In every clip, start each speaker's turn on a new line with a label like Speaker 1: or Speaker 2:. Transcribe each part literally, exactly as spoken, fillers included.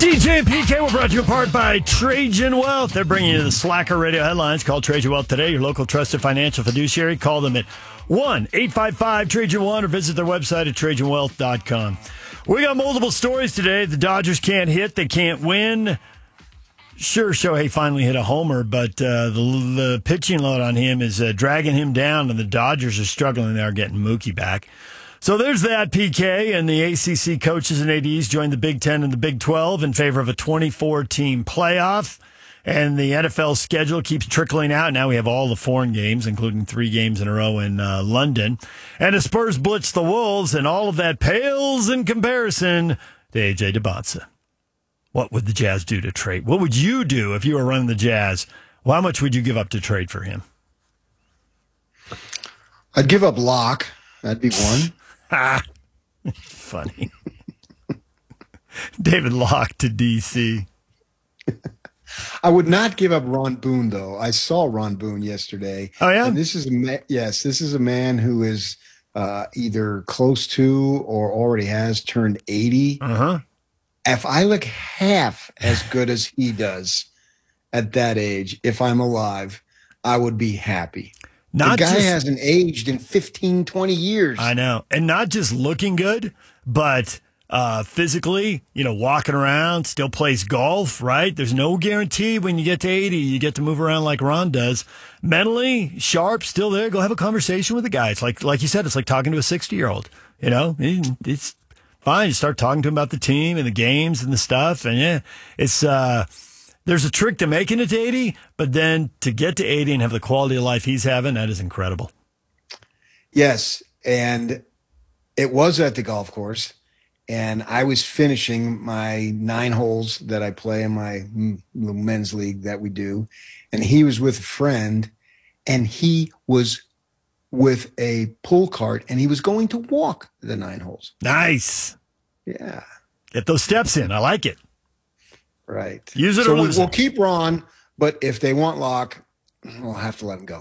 Speaker 1: D J and P K were brought to you apart by Trajan Wealth. They're bringing you the Slacker Radio headlines. Call Trajan Wealth today, your local trusted financial fiduciary. Call them at one eight five five Trajan one or visit their website at trajan wealth dot com. We got multiple stories today. The Dodgers can't hit. They can't win. Sure, Shohei finally hit a homer, but uh, the, the pitching load on him is uh, dragging him down, and the Dodgers are struggling. They are getting Mookie back. So there's that, P K, and the A C C coaches and A Ds joined the Big Ten and the Big twelve in favor of a twenty-four team playoff, and the N F L schedule keeps trickling out. Now we have all the foreign games, including three games in a row in uh, London, and the Spurs blitz the Wolves, and all of that pales in comparison to A J DeBonsa. What would the Jazz do to trade? What would you do if you were running the Jazz? Well, how much would you give up to trade for him?
Speaker 2: I'd give up Locke. That'd be one.
Speaker 1: Ah, funny. David Locke to D C.
Speaker 2: I would not give up Ron Boone, though. I saw Ron Boone yesterday.
Speaker 1: Oh, yeah?
Speaker 2: And this is a ma- yes, this is a man who is uh, either close to or already has turned eighty.
Speaker 1: Uh-huh.
Speaker 2: If I look half as good as he does at that age, if I'm alive, I would be happy.
Speaker 1: Not
Speaker 2: the guy
Speaker 1: just,
Speaker 2: hasn't aged in fifteen, twenty years.
Speaker 1: I know. And not just looking good, but uh, physically, you know, walking around, still plays golf, right? There's no guarantee when you get to eighty, you get to move around like Ron does. Mentally, sharp, still there. Go have a conversation with the guy. It's like, like you said, it's like talking to a sixty-year-old. You know, it's fine. You start talking to him about the team and the games and the stuff. And, yeah, it's uh, there's a trick to making it to eighty, but then to get to eighty and have the quality of life he's having, that is incredible.
Speaker 2: Yes, and it was at the golf course, and I was finishing my nine holes that I play in my men's league that we do, and he was with a friend, and he was with a pull cart, and he was going to walk the nine holes.
Speaker 1: Nice.
Speaker 2: Yeah.
Speaker 1: Get those steps in. I like it.
Speaker 2: Right.
Speaker 1: Use it
Speaker 2: so
Speaker 1: or
Speaker 2: we'll,
Speaker 1: lose
Speaker 2: we'll
Speaker 1: it.
Speaker 2: keep Ron, but if they want Locke, we'll have to let him go.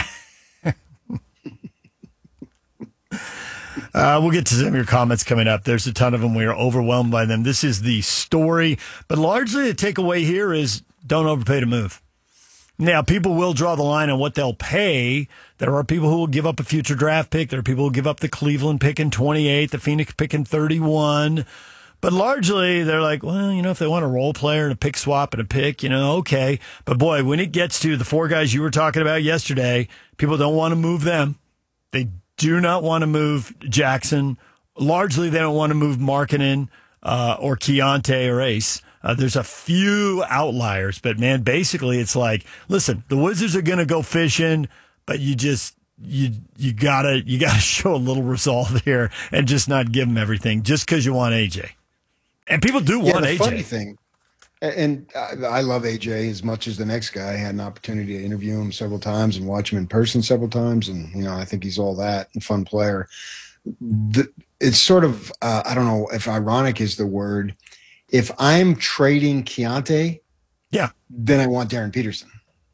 Speaker 1: uh, we'll get to some of your comments coming up. There's a ton of them. We are overwhelmed by them. This is the story. But largely the takeaway here is don't overpay to move. Now, people will draw the line on what they'll pay. There are people who will give up a future draft pick. There are people who will give up the Cleveland pick in twenty-eight, the Phoenix pick in thirty-one. But largely, they're like, well, you know, if they want a role player and a pick swap and a pick, you know, okay. But boy, when it gets to the four guys you were talking about yesterday, people don't want to move them. They do not want to move Jackson. Largely, they don't want to move Markkanen uh, or Keontae or Ace. Uh, there's a few outliers, but man, basically, it's like, listen, the Wizards are going to go fishing, but you just you you gotta you gotta show a little resolve here and just not give them everything just because you want A J. And people do
Speaker 2: yeah,
Speaker 1: want
Speaker 2: the
Speaker 1: A J.
Speaker 2: Funny thing, and I love A J as much as the next guy. I had an opportunity to interview him several times and watch him in person several times, and you know, I think he's all that and fun player. The, it's sort of uh, I don't know if ironic is the word. If I'm trading Keontae,
Speaker 1: yeah,
Speaker 2: then I want Darren Peterson.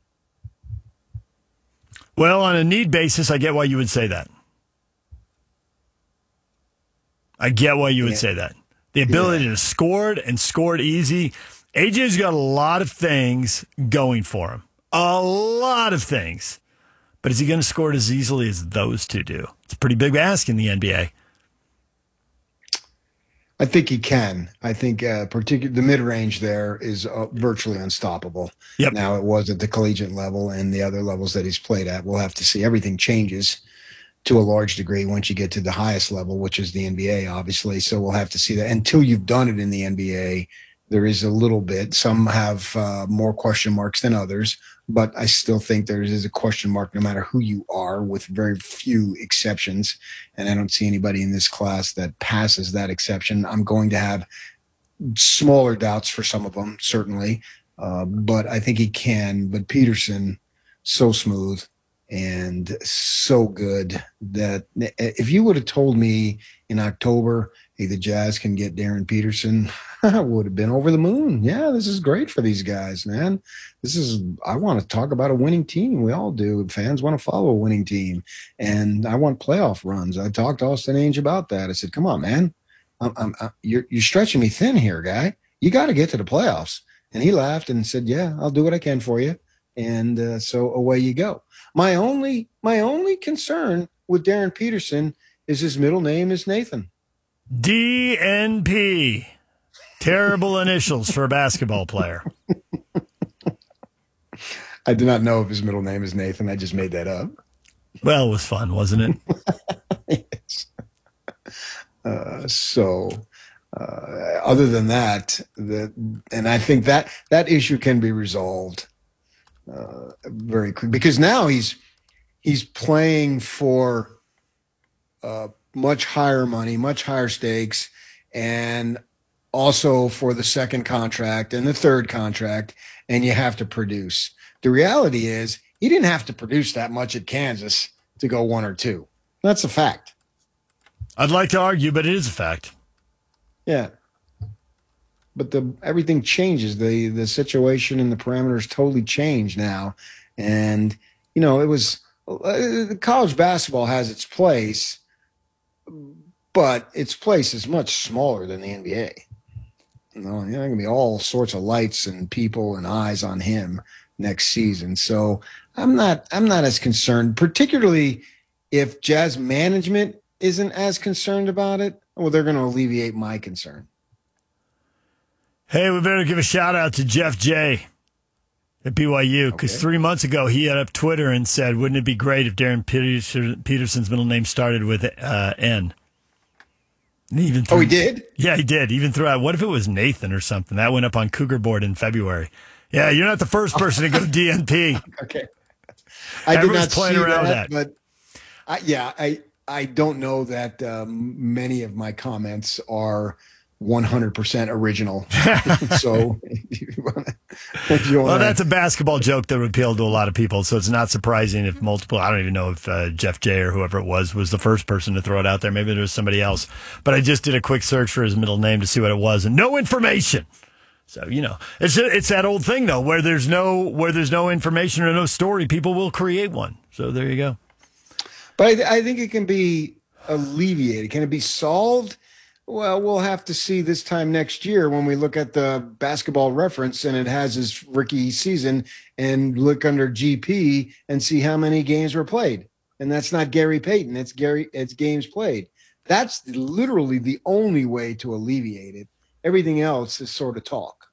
Speaker 1: Well, on a need basis, I get why you would say that. I get why you would yeah. say that. The ability yeah. to score it and score it easy. A J's got a lot of things going for him. A lot of things. But is he going to score it as easily as those two do? It's a pretty big ask in the N B A.
Speaker 2: I think he can. I think uh, particular the mid-range there is uh, virtually unstoppable.
Speaker 1: Yep.
Speaker 2: Now, it was at the collegiate level and the other levels that he's played at. We'll have to see. Everything changes to a large degree once you get to the highest level, which is the N B A, obviously. So we'll have to see that. Until you've done it in the N B A, there is a little bit. Some have uh, more question marks than others, but I still think there is a question mark no matter who you are, with very few exceptions. And I don't see anybody in this class that passes that exception. I'm going to have smaller doubts for some of them, certainly, uh, but I think he can. But Peterson, so smooth and so good that if you would have told me in October, hey, the Jazz can get Darren Peterson, I would have been over the moon. Yeah, this is great for these guys, man. This is, I want to talk about a winning team. We all do. Fans want to follow a winning team. And I want playoff runs. I talked to Austin Ainge about that. I said, come on, man. I'm, I'm, I'm, you're, you're stretching me thin here, guy. you got to get to the playoffs. And he laughed and said, yeah, I'll do what I can for you. And uh, so away you go. My only my only concern with Darren Peterson is his middle name is Nathan.
Speaker 1: D N P. Terrible initials for a basketball player.
Speaker 2: I do not know if his middle name is Nathan. I just made that up.
Speaker 1: Well, it was fun, wasn't
Speaker 2: it? Yes. Uh, so, uh, other than that, the, and I think that that issue can be resolved uh, very quick, because now he's he's playing for uh, much higher money, much higher stakes, and also for the second contract and the third contract, and you have to produce. The reality is he didn't have to produce that much at Kansas to go one or two. That's a fact.
Speaker 1: I'd like to argue, but it is a fact.
Speaker 2: Yeah. But the everything changes. The the situation and the parameters totally change now. And, you know, it was uh, college basketball has its place, but its place is much smaller than the N B A. You know, there are going to be all sorts of lights and people and eyes on him next season. So I'm not I'm not as concerned, particularly if Jazz management isn't as concerned about it. Well, they're going to alleviate my concern.
Speaker 1: Hey, we better give a shout out to Jeff J at B Y U, because okay. three months ago he had up Twitter and said, wouldn't it be great if Darren Peterson's middle name started with uh, N? And he even threw,
Speaker 2: oh, he did?
Speaker 1: Yeah, he did. Even threw out, what if it was Nathan or something? That went up on Cougar Board in February. Yeah, you're not the first person to go D N P.
Speaker 2: Okay. I
Speaker 1: Everyone's
Speaker 2: did not
Speaker 1: playing
Speaker 2: see
Speaker 1: around
Speaker 2: that,
Speaker 1: that.
Speaker 2: But I, yeah, I I don't know that um, many of my comments are one hundred percent original. So, if you wanna, if you wanna,
Speaker 1: well, that's a basketball joke that would appeal to a lot of people. So it's not surprising if multiple, I don't even know if uh, Jeff J or whoever it was was the first person to throw it out there. Maybe there was somebody else. But I just did a quick search for his middle name to see what it was, and no information. So, you know, it's it's that old thing, though, where there's no where there's no information or no story, people will create one. So there you go.
Speaker 2: But I, I think it can be alleviated. Can it be solved? Well, we'll have to see this time next year when we look at the Basketball Reference and it has his rookie season, and look under G P and see how many games were played. And that's not Gary Payton. It's Gary. It's games played. That's literally the only way to alleviate it. Everything else is sort of talk.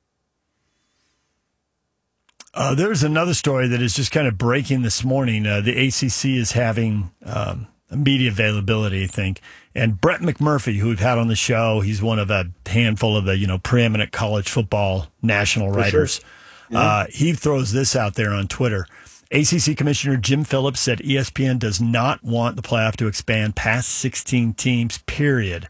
Speaker 1: Uh, there's another story that is just kind of breaking this morning. Uh, the A C C is having um, a media availability, I think. And Brett McMurphy, who we've had on the show, he's one of a handful of the, you know, preeminent college football national
Speaker 2: For
Speaker 1: writers.
Speaker 2: Sure. Yeah.
Speaker 1: Uh, he throws this out there on Twitter. A C C Commissioner Jim Phillips said E S P N does not want the playoff to expand past sixteen teams, period.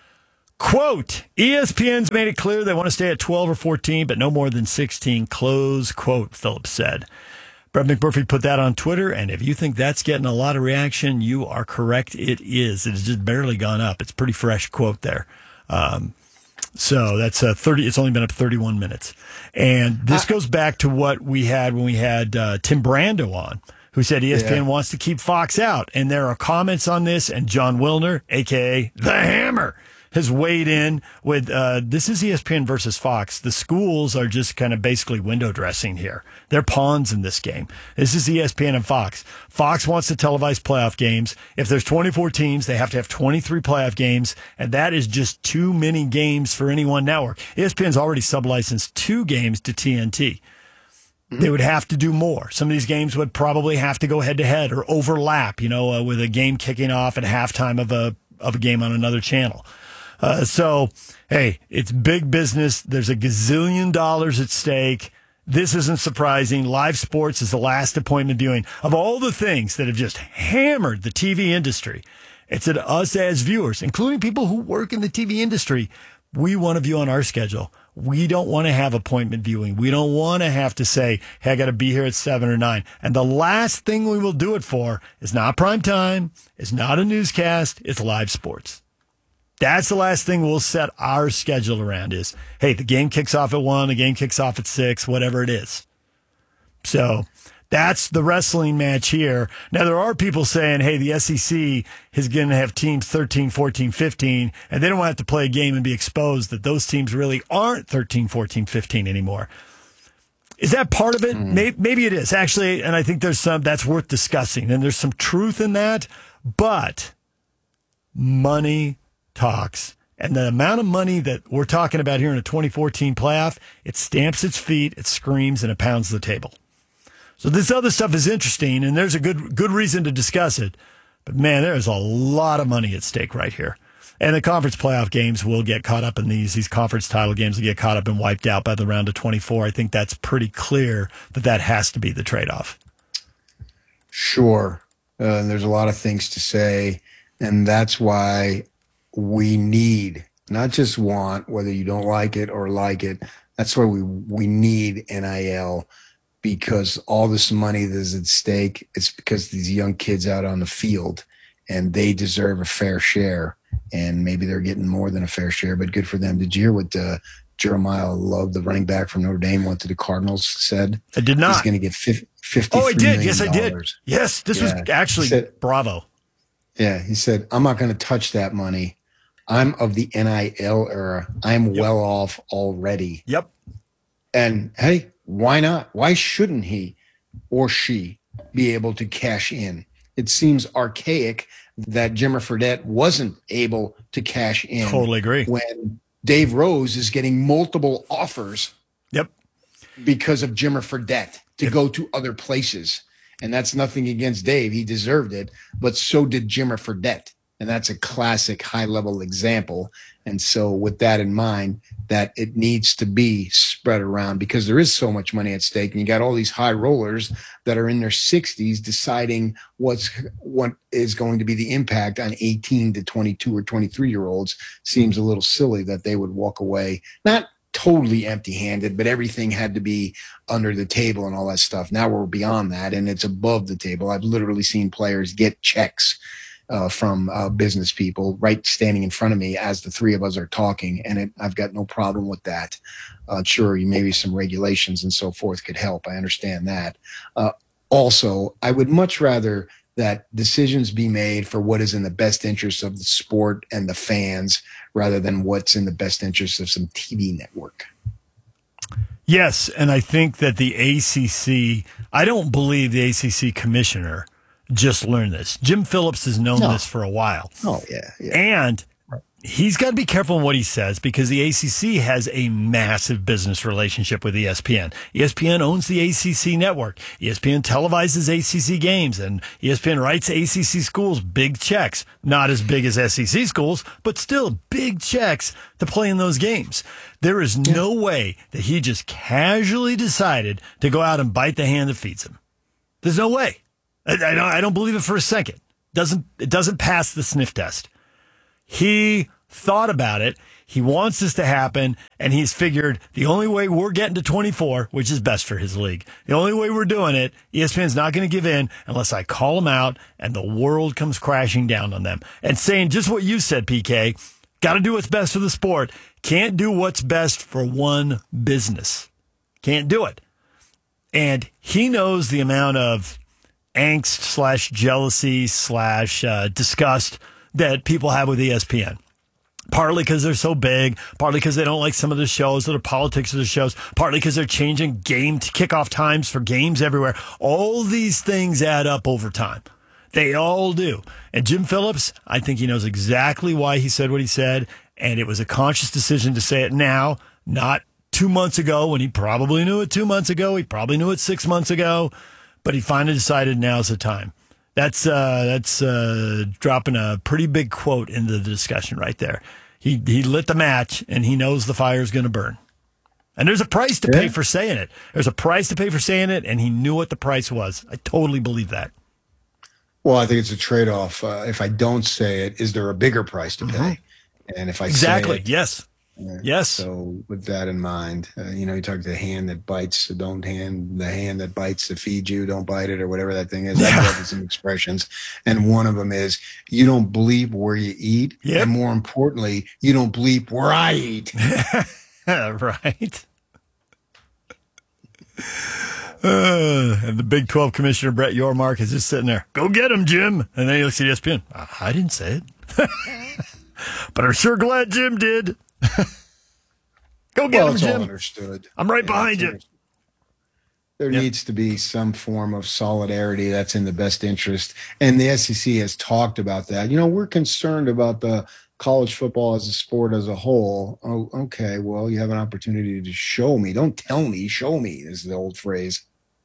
Speaker 1: Quote, E S P N's made it clear they want to stay at twelve or fourteen, but no more than sixteen, close quote, Phillips said. Brett McMurphy put that on Twitter, and if you think that's getting a lot of reaction, you are correct. It is. It has just barely gone up. It's a pretty fresh quote there. Um, so that's uh, thirty. It's only been up thirty-one minutes. And this uh, goes back to what we had when we had uh, Tim Brando on, who said E S P N yeah. wants to keep Fox out. And there are comments on this, and John Wilner, a k a. The Hammer, has weighed in with, uh, this is E S P N versus Fox. The schools are just kind of basically window dressing here. They're pawns in this game. This is E S P N and Fox. Fox wants to televise playoff games. If there's twenty-four teams, they have to have twenty-three playoff games, and that is just too many games for any one network. E S P N's already sublicensed two games to T N T. Mm-hmm. They would have to do more. Some of these games would probably have to go head-to-head or overlap, you know, uh, with a game kicking off at halftime of a of a game on another channel. Uh, so, hey, it's big business. There's a gazillion dollars at stake. This isn't surprising. Live sports is the last appointment viewing. Of all the things that have just hammered the T V industry, it's that us as viewers, including people who work in the T V industry, we want to view on our schedule. We don't want to have appointment viewing. We don't want to have to say, hey, I got to be here at seven or nine. And the last thing we will do it for is not prime time. It's not a newscast. It's live sports. That's the last thing we'll set our schedule around is, hey, the game kicks off at one, the game kicks off at six, whatever it is. So That's the wrestling match here. Now, there are people saying, hey, the S E C is going to have teams thirteen, fourteen, fifteen, and they don't want to have to play a game and be exposed that those teams really aren't thirteen, fourteen, fifteen anymore. Is that part of it? Mm. Maybe, maybe it is, actually, and I think there's some that's worth discussing, and there's some truth in that, but money talks. And the amount of money that we're talking about here in a twenty fourteen playoff, it stamps its feet, it screams, and it pounds the table. So this other stuff is interesting, and there's a good good reason to discuss it. But, man, there's a lot of money at stake right here. And the conference playoff games will get caught up in these. These conference title games will get caught up and wiped out by the round of twenty-four. I think that's pretty clear that that has to be the trade-off.
Speaker 2: Sure. Uh, and there's a lot of things to say, and that's why we need, not just want, whether you don't like it or like it, that's why we, we need N I L, because all this money that is at stake, it's because these young kids out on the field, and they deserve a fair share. And maybe they're getting more than a fair share, but good for them. Did you hear what uh, Jeremiah Love, the running back from Notre Dame, went to the Cardinals, said?
Speaker 1: I did not.
Speaker 2: He's going to get fifty.
Speaker 1: Oh, I did. Yes, I did. Yes, this yeah. was actually said, bravo.
Speaker 2: Yeah, he said, I'm not going to touch that money. I'm of the N I L era. I'm yep. well off already.
Speaker 1: Yep.
Speaker 2: And, hey, why not? Why shouldn't he or she be able to cash in? It seems archaic that Jimmer Fredette wasn't able to cash in.
Speaker 1: Totally agree.
Speaker 2: When Dave Rose is getting multiple offers.
Speaker 1: Yep.
Speaker 2: Because of Jimmer Fredette to
Speaker 1: yep.
Speaker 2: go to other places. And that's nothing against Dave. He deserved it. But so did Jimmer Fredette. And that's a classic high-level example. And so with that in mind, that it needs to be spread around because there is so much money at stake. And you got all these high rollers that are in their sixties deciding what's what is going to be the impact on eighteen to twenty-two or twenty-three-year-olds. Seems a little silly that they would walk away, not totally empty-handed, but everything had to be under the table and all that stuff. Now we're beyond that, and it's above the table. I've literally seen players get checks Uh, from uh, business people right standing in front of me as the three of us are talking, and it, I've got no problem with that. Uh, sure, maybe some regulations and so forth could help. I understand that. Uh, also, I would much rather that decisions be made for what is in the best interest of the sport and the fans rather than what's in the best interest of some T V network.
Speaker 1: Yes, and I think that the A C C, I don't believe the A C C commissioner just learned this. Jim Phillips has known no. this for a while.
Speaker 2: Oh, yeah. yeah.
Speaker 1: And he's got to be careful in what he says because the A C C has a massive business relationship with E S P N. E S P N owns the A C C network. E S P N televises A C C games, and E S P N writes A C C schools big checks. Not as big as S E C schools, but still big checks to play in those games. There is yeah. no way that he just casually decided to go out and bite the hand that feeds him. There's no way. I, I, don't, I don't believe it for a second. Doesn't it doesn't pass the sniff test. He thought about it. He wants this to happen, and he's figured the only way we're getting to twenty-four, which is best for his league, the only way we're doing it, E S P N's not going to give in unless I call them out and the world comes crashing down on them. And saying just what you said, P K, got to do what's best for the sport. Can't do what's best for one business. Can't do it. And he knows the amount of angst slash jealousy slash uh, disgust that people have with E S P N. Partly because they're so big, partly because they don't like some of the shows, or the politics of the shows, partly because they're changing game to kickoff times for games everywhere. All these things add up over time. They all do. And Jim Phillips, I think he knows exactly why he said what he said, and it was a conscious decision to say it now, not two months ago when he probably knew it two months ago. He probably knew it six months ago, but he finally decided now's the time. That's uh, that's uh, dropping a pretty big quote into the discussion right there. He he lit the match, and he knows the fire is going to burn. And there's a price to yeah. pay for saying it. There's a price to pay for saying it, and he knew what the price was. I totally believe that.
Speaker 2: Well, I think it's a trade-off. Uh, if I don't say it, is there a bigger price to pay? Mm-hmm. And if I
Speaker 1: exactly,
Speaker 2: say it,
Speaker 1: yes.
Speaker 2: Uh,
Speaker 1: yes.
Speaker 2: So with that in mind, uh, you know, you talk to the hand that bites, so don't hand the hand that bites to feed you, don't bite it, or whatever that thing is.
Speaker 1: Yeah.
Speaker 2: I've got some expressions. And one of them is, you don't bleep where you eat.
Speaker 1: Yep.
Speaker 2: And more importantly, you don't bleep where I eat.
Speaker 1: Right. Uh, and the Big twelve commissioner, Brett Yormark, is just sitting there. Go get him, Jim. And then he looks at E S P N. I didn't say it. But I'm sure glad Jim did. Go get
Speaker 2: well,
Speaker 1: him,
Speaker 2: it's
Speaker 1: Jim.
Speaker 2: all understood.
Speaker 1: I'm right
Speaker 2: Yeah,
Speaker 1: behind you.
Speaker 2: There
Speaker 1: Yep.
Speaker 2: needs to be some form of solidarity that's in the best interest. And the S E C has talked about that. You know, we're concerned about the college football as a sport as a whole. Oh, okay. Well, you have an opportunity to show me. Don't tell me, show me is the old phrase.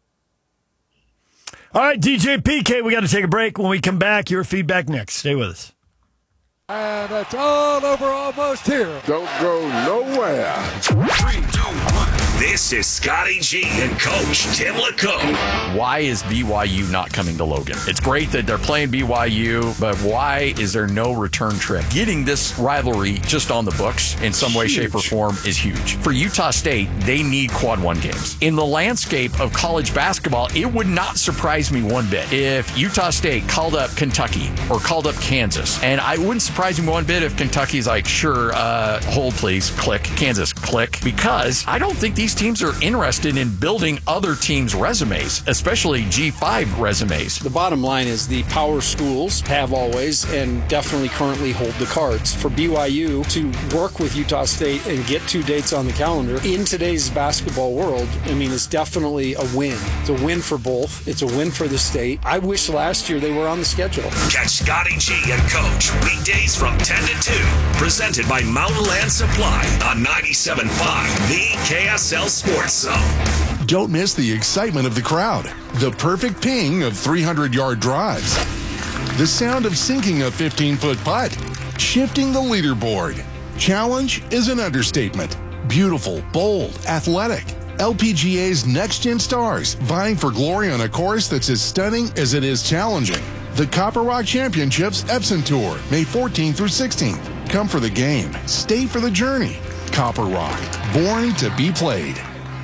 Speaker 1: All right, D J P K, we got to take a break. When we come back, your feedback next. Stay with us.
Speaker 3: And it's all over almost here.
Speaker 4: Don't go nowhere.
Speaker 5: Three, two, one. This is Scotty G and Coach Tim LaComb.
Speaker 6: Why is B Y U not coming to Logan? It's great that they're playing B Y U, but why is there no return trip? Getting this rivalry just on the books in some way, shape, or form is huge. For Utah State, they need quad one games. In the landscape of college basketball, it would not surprise me one bit if Utah State called up Kentucky or called up Kansas. And I wouldn't surprise me one bit if Kentucky's like, sure, uh, hold please, click. Kansas, click. Because I don't think these teams are interested in building other teams' resumes, especially G five resumes.
Speaker 7: The bottom line is the power schools have always and definitely currently hold the cards. For B Y U to work with Utah State and get two dates on the calendar in today's basketball world, I mean, it's definitely a win. It's a win for both. It's a win for the state. I wish last year they were on the schedule.
Speaker 5: Catch Scotty G and Coach weekdays from ten to two. Presented by Mountain Land Supply on ninety-seven point five, the K S L Sports Zone.
Speaker 4: Don't miss the excitement of the crowd, the perfect ping of three hundred yard drives, the sound of sinking a fifteen-foot putt, shifting the leaderboard. Challenge is an understatement. Beautiful, bold, athletic. L P G A's next-gen stars vying for glory on a course that's as stunning as it is challenging. The Copper Rock Championships Epson Tour, May fourteenth through sixteenth. Come for the game. Stay for the journey. Copper Rock, born to be played.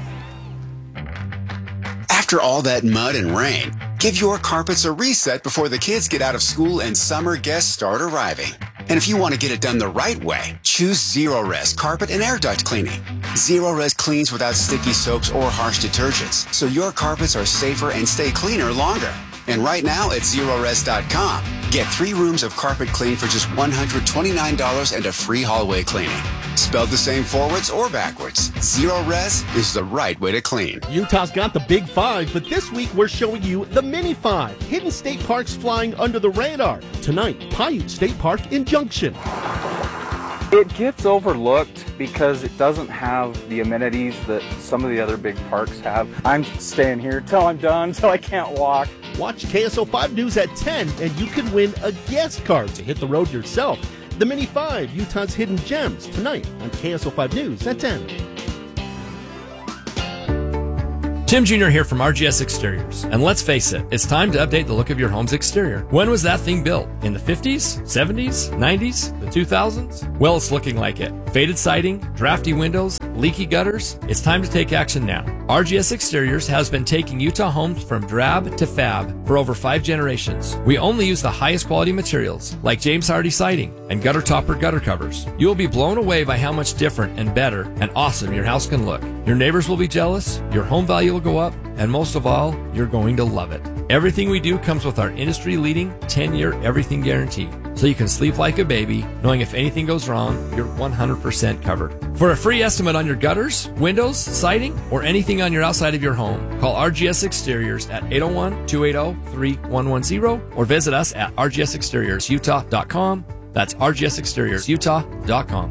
Speaker 8: After all that mud and rain, give your carpets a reset before the kids get out of school and summer guests start arriving. And if you want to get it done the right way, choose Zero-Res Carpet and Air Duct Cleaning. Zero-Res cleans without sticky soaps or harsh detergents, so your carpets are safer and stay cleaner longer. And right now at zero res dot com, get three rooms of carpet clean for just one hundred twenty-nine dollars and a free hallway cleaning. Spelled the same forwards or backwards, Zero-Res is the right way to clean.
Speaker 9: Utah's got the Big Five, but this week we're showing you the Mini Five, hidden state parks flying under the radar. Tonight, Paiute State Park in Junction.
Speaker 10: It gets overlooked because it doesn't have the amenities that some of the other big parks have. I'm staying here till I'm done, so I can't walk.
Speaker 9: Watch K S O five News at ten, and you can win a guest card to hit the road yourself. The Mini five, Utah's Hidden Gems, tonight on K S O five News at ten.
Speaker 11: Tim Junior here from R G S Exteriors. And let's face it, it's time to update the look of your home's exterior. When was that thing built? In the fifties, seventies, nineties, the two thousands? Well, it's looking like it. Faded siding, drafty windows, leaky gutters. It's time to take action now. R G S Exteriors has been taking Utah homes from drab to fab for over five generations. We only use the highest quality materials, like James Hardy siding and gutter topper gutter covers. You will be blown away by how much different and better and awesome your house can look. Your neighbors will be jealous, your home value will go up, and most of all, you're going to love it. Everything we do comes with our industry-leading ten-year everything guarantee, so you can sleep like a baby, knowing if anything goes wrong, you're one hundred percent covered. For a free estimate on your gutters, windows, siding, or anything on your outside of your home, call R G S Exteriors at eight oh one, two eight oh, three one one zero or visit us at r g s exteriors utah dot com. That's r g s exteriors utah dot com.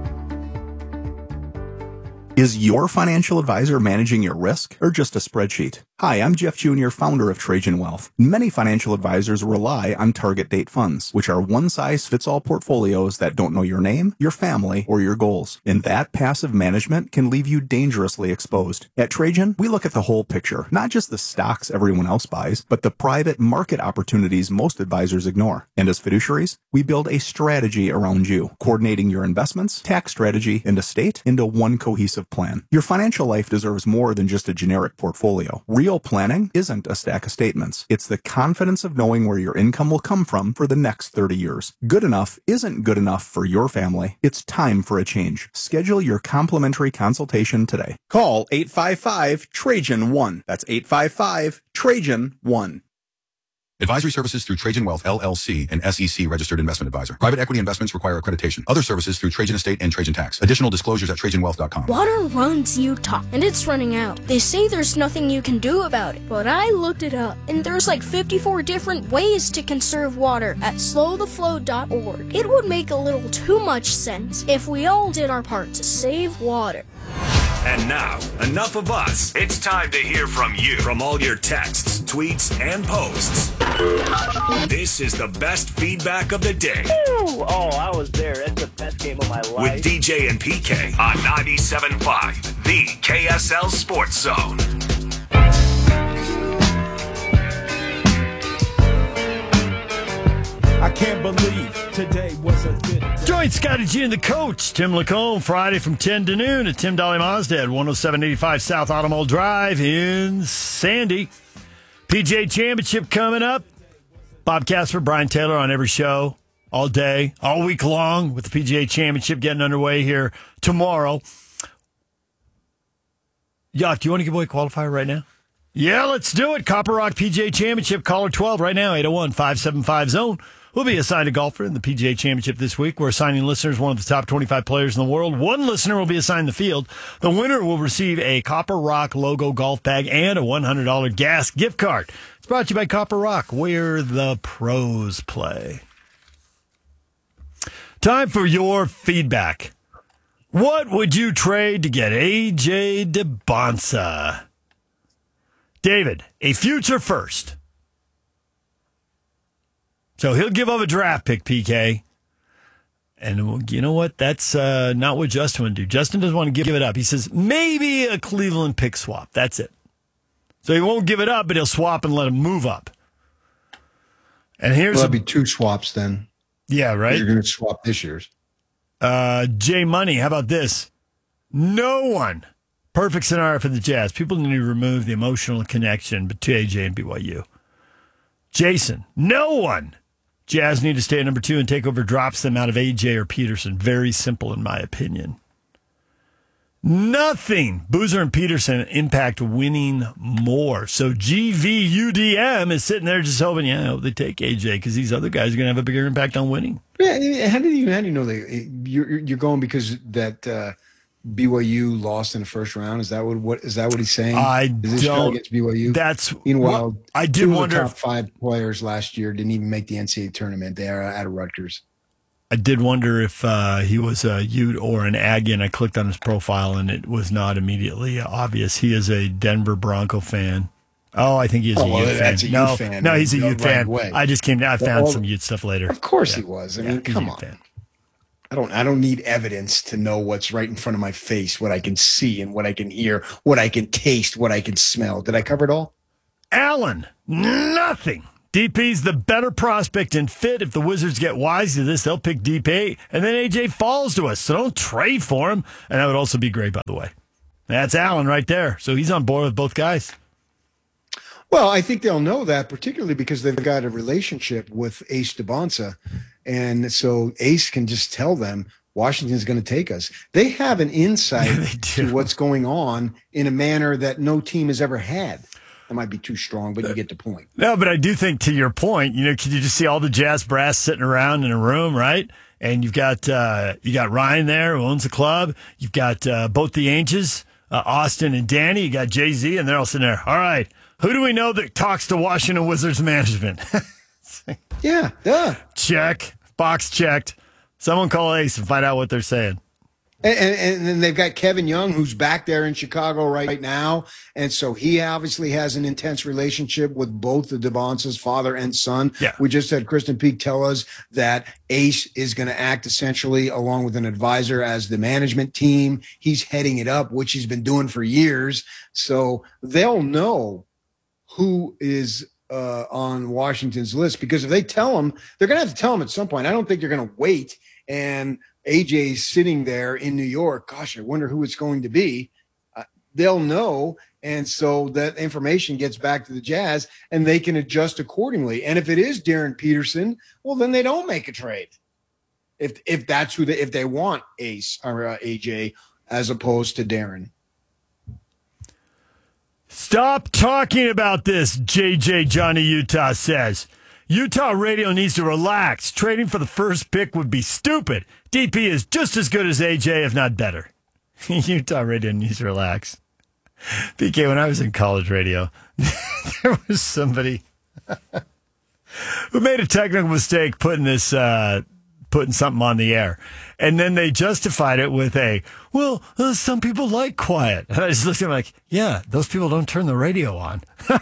Speaker 12: Is your financial advisor managing your risk or just a spreadsheet? Hi, I'm Jeff Junior, founder of Trajan Wealth. Many financial advisors rely on target date funds, which are one-size-fits-all portfolios that don't know your name, your family, or your goals. And that passive management can leave you dangerously exposed. At Trajan, we look at the whole picture, not just the stocks everyone else buys, but the private market opportunities most advisors ignore. And as fiduciaries, we build a strategy around you, coordinating your investments, tax strategy, and estate into one cohesive plan. Your financial life deserves more than just a generic portfolio. Real Real planning isn't a stack of statements. It's the confidence of knowing where your income will come from for the next thirty years. Good enough isn't good enough for your family. It's time for a change. Schedule your complimentary consultation today. Call eight five five Trajan one. That's eight five five Trajan one.
Speaker 13: Advisory services through Trajan Wealth, L L C, and S E C registered investment advisor. Private equity investments require accreditation. Other services through Trajan Estate and Trajan Tax. Additional disclosures at trajan wealth dot com.
Speaker 14: Water runs Utah, and it's running out. They say there's nothing you can do about it, but I looked it up, and there's like fifty-four different ways to conserve water at slow the flow dot org. It would make a little too much sense if we all did our part to save water.
Speaker 5: And now, enough of us. It's time to hear from you, from all your texts, tweets, and posts. This is the best feedback of the day.
Speaker 15: Ooh, oh, I was there. It's the best game of my life.
Speaker 5: With D J and P K on ninety-seven point five, the K S L Sports Zone.
Speaker 16: I can't believe today was a good day.
Speaker 1: Join Scotty G and the coach, Tim Lacombe, Friday from ten to noon at Tim Dolly Mazda at one oh seven eighty-five South Automall Drive in Sandy. P G A Championship coming up. Bob Casper, Brian Taylor on every show, all day, all week long, with the P G A Championship getting underway here tomorrow. Yacht, do you want to give away a qualifier right now? Yeah, let's do it. Copper Rock P G A Championship, caller twelve right now, eight oh one, five seven five, zone. We'll be assigned a golfer in the P G A Championship this week. We're assigning listeners one of the top twenty-five players in the world. One listener will be assigned the field. The winner will receive a Copper Rock logo golf bag and a one hundred dollars gas gift card. It's brought to you by Copper Rock, where the pros play. Time for your feedback. What would you trade to get A J Dybonsa? David, a future first. So he'll give up a draft pick, P K. And you know what? That's uh, not what Justin would do. Justin doesn't want to give it up. He says, maybe a Cleveland pick swap. That's it. So he won't give it up, but he'll swap and let him move up. And here's
Speaker 2: well,
Speaker 1: a,
Speaker 2: that'd be two swaps then.
Speaker 1: Yeah, right?
Speaker 2: You're going to swap this year's.
Speaker 1: Uh, Jay Money, how about this? No one. Perfect scenario for the Jazz. People need to remove the emotional connection between A J and B Y U. Jason, no one. Jazz need to stay at number two and take over drops them out of A J or Peterson. Very simple, in my opinion. Nothing. Boozer and Peterson impact winning more. So G V U D M is sitting there just hoping, yeah, I hope they take A J because these other guys are going to have a bigger impact on winning.
Speaker 2: Yeah, how do you how do you know they you're you're going because that uh, B Y U lost in the first round? Is that what what is that what he's saying?
Speaker 1: I
Speaker 2: is this
Speaker 1: don't.
Speaker 2: against B Y U?
Speaker 1: That's
Speaker 2: meanwhile.
Speaker 1: Well, I did
Speaker 2: two
Speaker 1: wonder.
Speaker 2: Of the top
Speaker 1: if,
Speaker 2: five players last year didn't even make the N C double A tournament. They are out of Rutgers.
Speaker 1: I did wonder if uh, he was a Ute or an Aggie, and I clicked on his profile, and it was not immediately obvious. He is a Denver Bronco fan. Oh, I think he is
Speaker 2: oh,
Speaker 1: a
Speaker 2: well,
Speaker 1: Ute
Speaker 2: that's
Speaker 1: fan.
Speaker 2: A
Speaker 1: no,
Speaker 2: Ute fan.
Speaker 1: no, he's a
Speaker 2: no,
Speaker 1: Ute
Speaker 2: right
Speaker 1: fan.
Speaker 2: Way.
Speaker 1: I just came down. I found
Speaker 2: well,
Speaker 1: some Ute stuff later.
Speaker 2: Of course
Speaker 1: yeah.
Speaker 2: he was. I
Speaker 1: yeah,
Speaker 2: mean, come on.
Speaker 1: Fan.
Speaker 2: I don't. I don't need evidence to know what's right in front of my face, what I can see and what I can hear, what I can taste, what I can smell. Did I cover it all?
Speaker 1: Allen, nothing. D P's the better prospect and fit. If the Wizards get wise to this, they'll pick D P. And then A J falls to us, so don't trade for him. And that would also be great, by the way. That's Allen right there. So he's on board with both guys.
Speaker 2: Well, I think they'll know that, particularly because they've got a relationship with Ace Dybonsa. And so Ace can just tell them, Washington's going to take us. They have an insight to what's going on in a manner that no team has ever had. That might be too strong, but you get the point.
Speaker 1: No, but I do think to your point, you know, can you just see all the Jazz brass sitting around in a room, right? And you've got uh, you got Ryan there who owns the club. You've got uh, both the Ainges, uh, Austin and Danny. You got Jay-Z, and they're all sitting there. All right, who do we know that talks to Washington Wizards management?
Speaker 2: yeah, yeah.
Speaker 1: Check. Box checked. Someone call Ace and find out what they're saying.
Speaker 2: And, and, and then they've got Kevin Young, who's back there in Chicago right now. And so he obviously has an intense relationship with both the Dybonsas, father and son.
Speaker 1: Yeah.
Speaker 2: We just had Kristen Peak tell us that Ace is going to act essentially along with an advisor as the management team. He's heading it up, which he's been doing for years. So they'll know who is uh, on Washington's list, because if they tell them, they're going to have to tell them at some point. I don't think they're going to wait. And A J's sitting there in New York. Gosh, I wonder who it's going to be. Uh, they'll know. And so that information gets back to the Jazz and they can adjust accordingly. And if it is Darren Peterson, well, then they don't make a trade. If if that's who they, if they want Ace or uh, A J as opposed to Darren.
Speaker 1: Stop talking about this, J J Johnny Utah says. Utah radio needs to relax. Trading for the first pick would be stupid. D P is just as good as A J, if not better. Utah radio needs to relax. P K, when I was in college radio, there was somebody who made a technical mistake putting this, uh, putting something on the air. And then they justified it with a, well, uh, some people like quiet. And I just looked at him like, yeah, those people don't turn the radio on.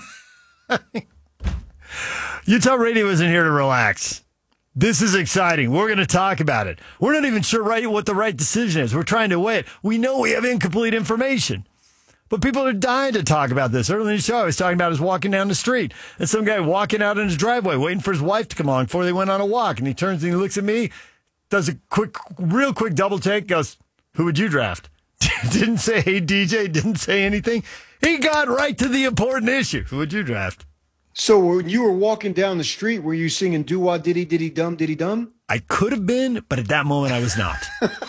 Speaker 1: Utah radio isn't here to relax. This is exciting. We're going to talk about it. We're not even sure right what the right decision is. We're trying to weigh it. We know we have incomplete information. But people are dying to talk about this. Earlier in the show, I was talking about us walking down the street. And some guy walking out in his driveway, waiting for his wife to come on before they went on a walk. And he turns and he looks at me, does a quick, real quick double take, goes, who would you draft? Didn't say, hey, D J, didn't say anything. He got right to the important issue. Who would you draft?
Speaker 2: So when you were walking down the street, were you singing doo-wah, diddy, diddy, dum, diddy, dum?
Speaker 1: I could have been, but at that moment I was not.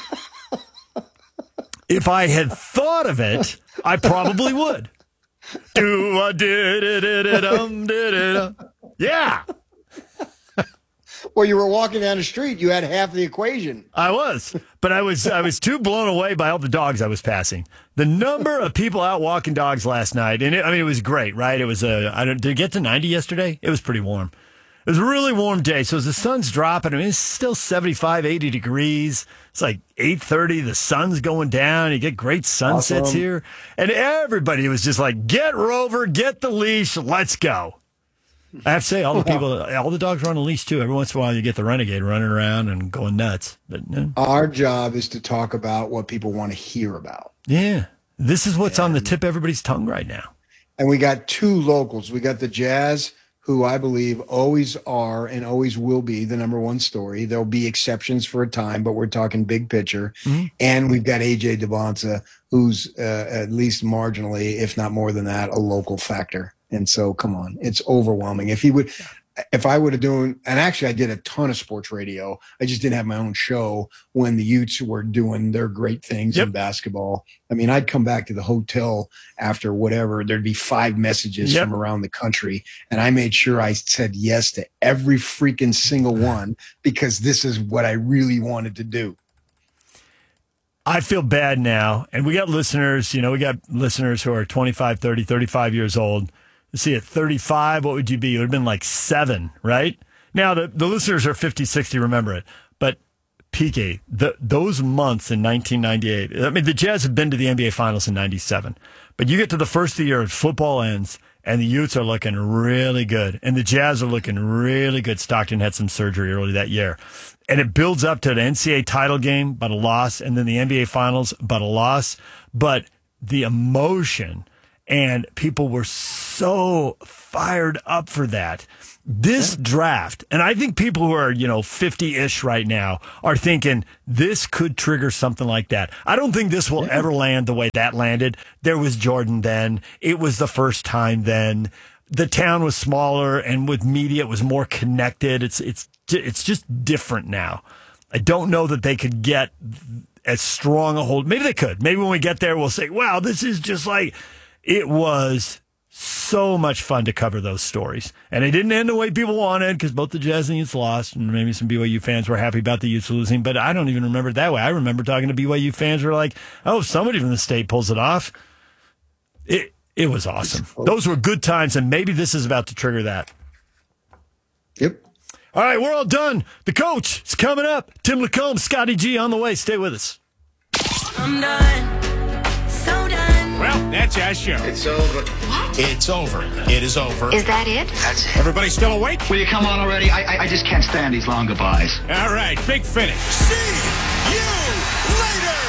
Speaker 1: If I had thought of it, I probably would. Doo-wah, diddy, diddy, dum, diddy, dum. Yeah.
Speaker 2: Well, you were walking down the street. You had half the equation.
Speaker 1: I was, but I was I was too blown away by all the dogs I was passing. The number of people out walking dogs last night, and it, I mean, it was great, right? It was a, I don't, did it get to ninety yesterday? It was pretty warm. It was a really warm day. So as the sun's dropping, I mean, it's still seventy-five, eighty degrees. It's like eight thirty. The sun's going down. You get great sunsets
Speaker 2: Awesome.
Speaker 1: here. And everybody was just like, get Rover, get the leash, let's go. I have to say, all the people, all the dogs are on a leash too. Every once in a while, you get the renegade running around and going nuts. But uh,
Speaker 2: Our job is to talk about what people want to hear about.
Speaker 1: yeah, this is what's on the tip of everybody's tongue right now.
Speaker 2: And we got two locals. We got the Jazz, who I believe always are and always will be the number one story. There'll be exceptions for a time, but we're talking big picture.
Speaker 1: Mm-hmm.
Speaker 2: And we've got A J Debonsa, who's uh, at least marginally, if not more than that, a local factor. And so, come on, it's overwhelming. If he would, if I would have doing, and actually I did a ton of sports radio. I just didn't have my own show when the Utes were doing their great things
Speaker 1: Yep.
Speaker 2: in basketball. I mean, I'd come back to the hotel after whatever, there'd be five messages
Speaker 1: Yep.
Speaker 2: from around the country. And I made sure I said yes to every freaking single one because this is what I really wanted to do.
Speaker 1: I feel bad now. And we got listeners, you know, we got listeners who are twenty-five, thirty, thirty-five years old. Let's see, at thirty-five, what would you be? It would have been like seven, right? Now, the, the listeners are fifty, sixty, remember it. But, P K, the, those months in nineteen ninety-eight, I mean, the Jazz have been to the N B A Finals in ninety-seven. But you get to the first of the year, football ends, and the Utes are looking really good. And the Jazz are looking really good. Stockton had some surgery early that year. And it builds up to an N C double A title game, but a loss, and then the N B A Finals, but a loss. But the emotion, and people were so fired up for that. This draft, and I think people who are, you know, fifty-ish right now are thinking this could trigger something like that. I don't think this will ever land the way that landed. There was Jordan then. It was the first time then. The town was smaller, and with media, it was more connected. It's it's it's just different now. I don't know that they could get as strong a hold. Maybe they could. Maybe when we get there, we'll say, wow, this is just like, it was so much fun to cover those stories. And it didn't end the way people wanted because both the Jazz and the Utes lost, and maybe some B Y U fans were happy about the Utes losing, but I don't even remember it that way. I remember talking to B Y U fans who were like, oh, somebody from the state pulls it off. It It was awesome. Those were good times, and maybe this is about to trigger that.
Speaker 2: Yep.
Speaker 1: All right, we're all done. The coach is coming up. Tim Lacombe, Scotty G on the way. Stay with us.
Speaker 17: I'm done. So done.
Speaker 18: Well, that's our show. It's over.
Speaker 17: What?
Speaker 18: It's over. It is over.
Speaker 17: Is that it?
Speaker 18: That's it. Everybody still awake?
Speaker 19: Will you come on already? I, I I just can't stand these long goodbyes.
Speaker 18: All right, big finish. See you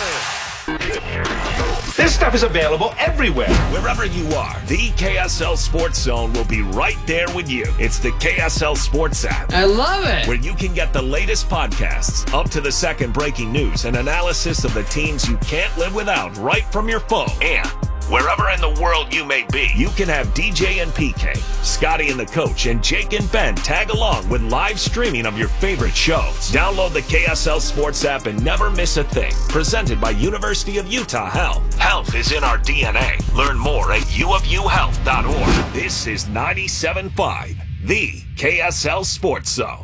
Speaker 18: later.
Speaker 20: This stuff is available everywhere.
Speaker 5: Wherever you are, the K S L Sports Zone will be right there with you. It's the K S L Sports app.
Speaker 21: I love it.
Speaker 5: Where you can get the latest podcasts, up to the second breaking news, and analysis of the teams you can't live without right from your phone. And Wherever in the world you may be, you can have D J and P K, Scotty and the Coach, and Jake and Ben tag along with live streaming of your favorite shows. Download the K S L Sports app and never miss a thing. Presented by University of Utah Health. Health is in our D N A. Learn more at u of u health dot org. This is ninety-seven point five, the K S L Sports Zone.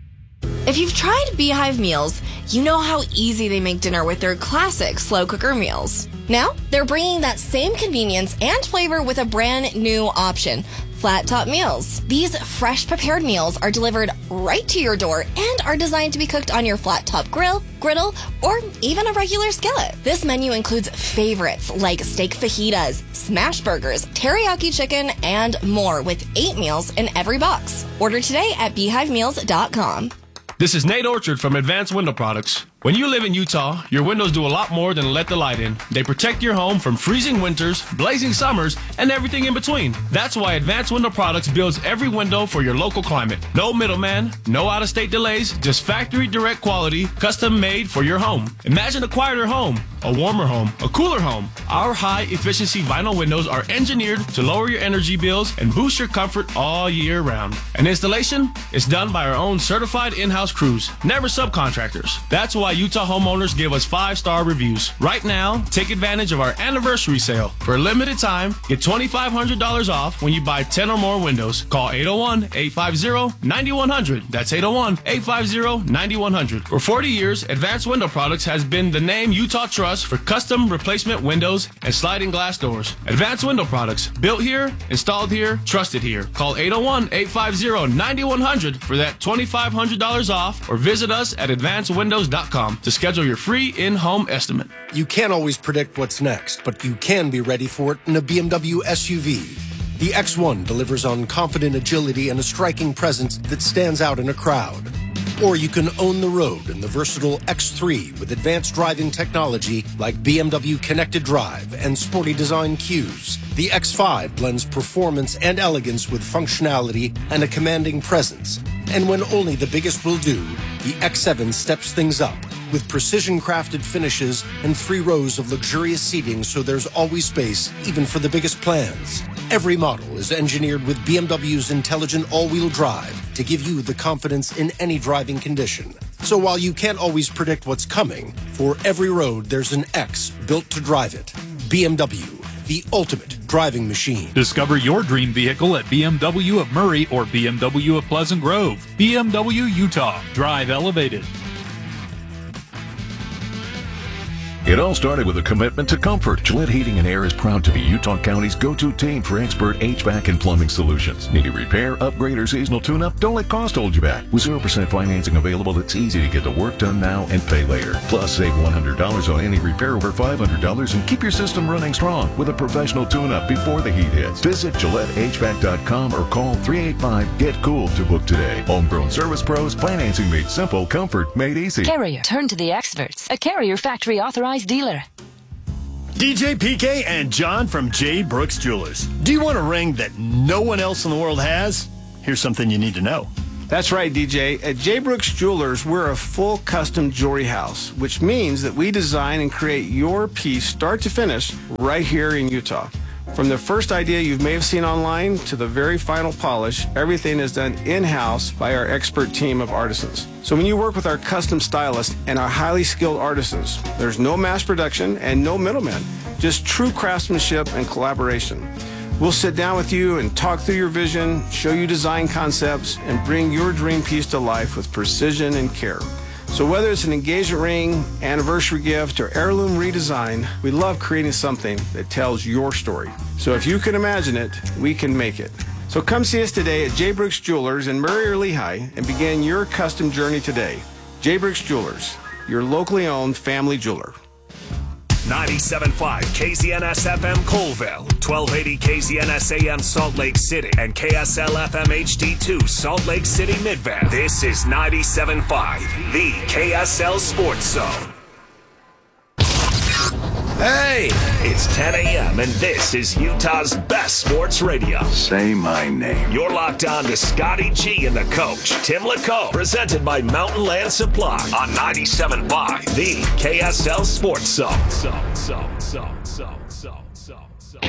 Speaker 21: If you've tried Beehive meals, you know how easy they make dinner with their classic slow cooker meals. Now, they're bringing that same convenience and flavor with a brand new option, Flat Top Meals. These fresh prepared meals are delivered right to your door and are designed to be cooked on your flat top grill, griddle, or even a regular skillet. This menu includes favorites like steak fajitas, smash burgers, teriyaki chicken, and more with eight meals in every box. Order today at beehive meals dot com.
Speaker 22: This is Nate Orchard from Advanced Window Products. When you live in Utah, your windows do a lot more than let the light in. They protect your home from freezing winters, blazing summers, and everything in between. That's why Advanced Window Products builds every window for your local climate. No middleman, no out-of-state delays, just factory direct quality, custom made for your home. Imagine a quieter home, a warmer home, a cooler home. Our high-efficiency vinyl windows are engineered to lower your energy bills and boost your comfort all year round. And installation is done by our own certified in-house crews, never subcontractors. That's why Utah homeowners give us five-star reviews. Right now, take advantage of our anniversary sale. For a limited time, get twenty-five hundred dollars off when you buy ten or more windows. Call eight oh one, eight five zero, nine one zero zero. That's eight oh one, eight five zero, nine one zero zero. For forty years, Advanced Window Products has been the name Utah trusts for custom replacement windows and sliding glass doors. Advanced Window Products, built here, installed here, trusted here. Call eight oh one, eight five zero, nine one zero zero for that twenty-five hundred dollars off, or visit us at advanced windows dot com to schedule your free in-home estimate.
Speaker 23: You can't always predict what's next, but you can be ready for it in a B M W S U V. The X one delivers on confident agility and a striking presence that stands out in a crowd. Or you can own the road in the versatile X three with advanced driving technology like B M W Connected Drive and sporty design cues. The X five blends performance and elegance with functionality and a commanding presence. And when only the biggest will do, the X seven steps things up with precision-crafted finishes and three rows of luxurious seating, so there's always space, even for the biggest plans. Every model is engineered with B M W's intelligent all-wheel drive to give you the confidence in any driving condition. So while you can't always predict what's coming, for every road there's an X built to drive it. B M W, the ultimate driving machine.
Speaker 24: Discover your dream vehicle at B M W of Murray or B M W of Pleasant Grove. B M W Utah. Drive elevated.
Speaker 25: It all started with a commitment to comfort. Gillette Heating and Air is proud to be Utah County's go-to team for expert H V A C and plumbing solutions. Need a repair, upgrade, or seasonal tune-up? Don't let cost hold you back. With zero percent financing available, it's easy to get the work done now and pay later. Plus, save one hundred dollars on any repair over five hundred dollars and keep your system running strong with a professional tune-up before the heat hits. Visit Gillette H V A C dot com or call three eight five, G E T COOL to book today. Homegrown service pros, financing made simple, comfort made easy.
Speaker 26: Carrier. Turn to the experts. A Carrier factory authorized dealer.
Speaker 1: D J P K and John from J. Brooks Jewelers. Do you want a ring that no one else in the world has? Here's something you need to know.
Speaker 27: That's right, D J. At J. Brooks Jewelers, we're a full custom jewelry house, which means that we design and create your piece start to finish right here in Utah. From the first idea you may have seen online to the very final polish, everything is done in-house by our expert team of artisans. So when you work with our custom stylists and our highly skilled artisans, there's no mass production and no middlemen, just true craftsmanship and collaboration. We'll sit down with you and talk through your vision, show you design concepts, and bring your dream piece to life with precision and care. So whether it's an engagement ring, anniversary gift, or heirloom redesign, we love creating something that tells your story. So if you can imagine it, we can make it. So come see us today at J. Brooks Jewelers in Murray or Lehigh and begin your custom journey today. J. Brooks Jewelers, your locally owned family jeweler.
Speaker 5: ninety-seven point five K Z N S F M Colville, twelve eighty K Z N S A M Salt Lake City, and K S L F M H D two Salt Lake City Midvale. This is ninety-seven point five, the K S L Sports Zone. Hey, it's ten a.m. and this is Utah's best sports radio.
Speaker 28: Say my name.
Speaker 5: You're locked on to Scotty G and the Coach, Tim LeComb, presented by Mountain Land Supply on ninety-seven point five, the K S L Sports Zone. So, so, so, so, so, so, so.